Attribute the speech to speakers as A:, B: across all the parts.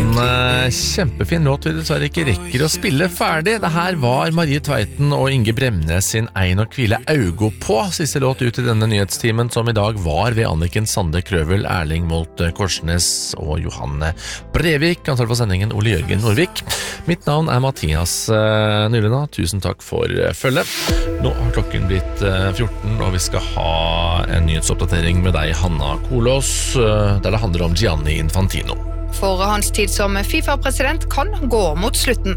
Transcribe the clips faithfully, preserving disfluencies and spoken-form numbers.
A: En uh, kjempefin låt vi dessverre ikke rekker å spille ferdig. Det her var Marie Tveiten og Inge Bremnes sin Ein og Kvile Augo på. Siste låt ut i denne nyhetstimen som i dag var ved Anniken Sande Krøvel, Erling Molt Korsnes og Johanne Brevik. Ansvar for sendingen Ole Jørgen Norvik. Mitt navn er Mathias uh, Nylena. Tusen takk for uh, følge. Nå har klokken blitt uh, fjorten, og vi skal ha en nyhetsoppdatering med deg, Hanna Kolås, uh, der det handler om Gianni Infantino.
B: For hans tid som FIFA-president kan gå mot slutten.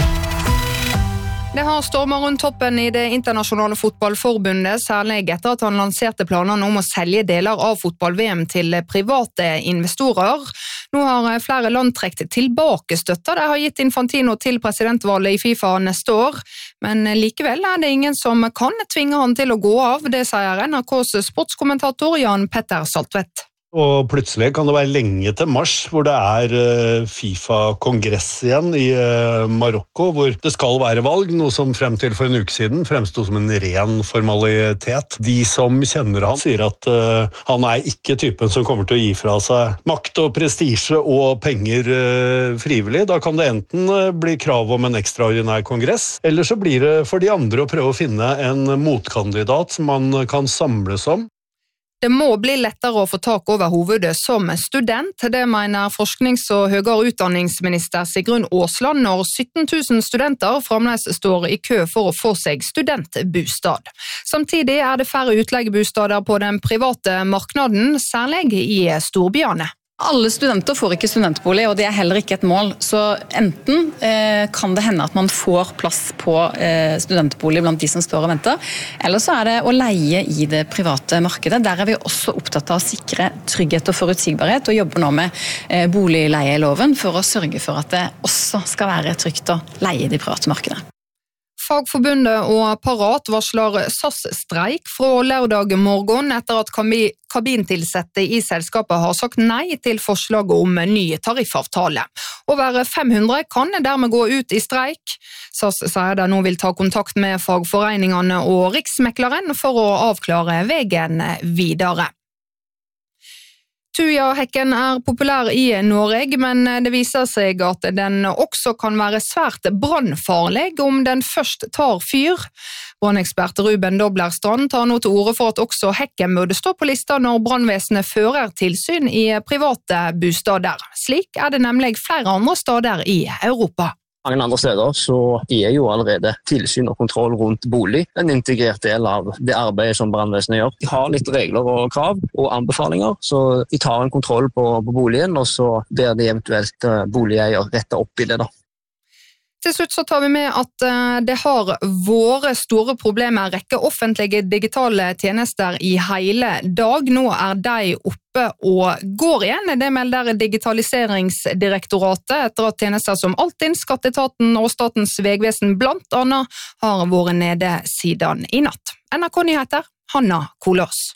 B: Det har stormet rundt toppen i det internasjonale fotballforbundet, særlig etter at han lanserte planene om å selge deler av fotball-V M til private investorer. Nå har flere land trekt tilbake støtta det har gitt Infantino til presidentvalget i FIFA neste år, men likevel er det ingen som kan tvinge han til å gå av, det sier N R K's sportskommentator Jan Petter Saltvedt.
C: Og plutselig kan det være lenge til mars, hvor det er FIFA-kongress igjen i Marokko, hvor det skal være valg, noe som frem til for en uke siden fremstod som en ren formalitet. De som kjenner han sier at uh, han er ikke typen som kommer til å gi fra seg makt og prestisje og penger uh, frivillig. Da kan det enten uh, bli krav om en ekstraordinær kongress, eller så blir det for de andre å prøve å finne en motkandidat som man kan samles om.
B: Det må bli lettere å få tak over hovedet som student, det mener forsknings- og høyere utdanningsminister Sigrun Aasland når sytten tusen studenter fremdeles står i kø for å få seg studentbostad. Samtidig er det færre utleiebostader på den private marknaden, særlig i storbyene.
D: Alle studenter får ikke studentbolig, og det er heller ikke et mål. Så enten eh, kan det hende at man får plass på eh, studentbolig blant de som står og venter, eller så er det å leie i det private markedet. Der er vi også opptatt av å sikre trygghet og forutsigbarhet, og jobber nå med eh, boligleieloven for å sørge for at det også skal være trygt å leie i det private markedet.
B: Fagforbundet og Parat varsler S A S-streik fra lørdag morgen etter at kabintilsette i selskapet har sagt nei til forslaget om ny tariffavtale. Over fem hundre kan dermed gå ut i streik. S A S sier de nå vil ta kontakt med fagforeningene og Riksmekleren for å avklare veien videre. Tujahekken er populær i Norge, men det viser seg at den også kan være svært brannfarlig om den først tar fyr. Brannekspert Ruben Doblerstrand tar nå til orde for at også hekken burde stå på lista når brannvesenet fører tilsyn i private bostader. Slik er det nemlig flere andre steder i Europa.
E: Mange andre steder så er jo allerede tilsyn og kontroll rundt bolig en integrert del av det arbeidet som brannvesenet gjør. De har litt regler og krav og anbefalinger, så de tar en kontroll på, på boligen, og så ber de eventuelt boligeier rette opp i det da.
B: Til slutt så tar vi med at det har vært store problemer å rekke offentlige digitale tjenester i hele dag. Nå er de oppe og går igjen. Det melder Digitaliseringsdirektoratet etter at tjenester som Altinn, Skatteetaten og Statens vegvesen blant annet har vært nede siden i natt. N R K-nyheter, Hanna Kolås.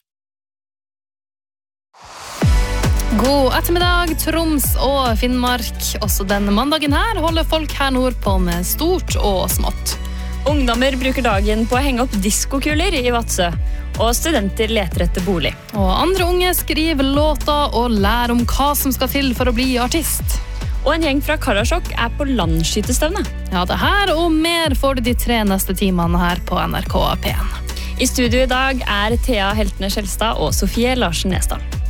F: God ettermiddag, Troms og Finnmark. Også denne mandagen her holder folk her nord på med stort og smått.
G: Ungdommer bruker dagen på å henge opp diskokuler i Vadsø, og studenter leter etter bolig.
F: Og andre unge skriver låter og lærer om hva som skal til for å bli artist.
G: Og en gjeng fra Karasjok er på landskytestevne.
F: Ja, det her og mer får du de tre neste timene her på N R K P en.
G: I studio i dag er Thea Heltene Skjelstad og Sofie Larsen Nesdal.